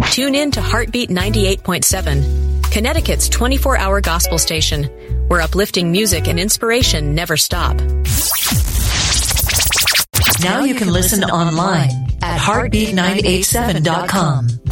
Tune in to Heartbeat 98.7, Connecticut's 24-hour gospel station, where uplifting music and inspiration never stop. Now you can listen online at heartbeat987.com.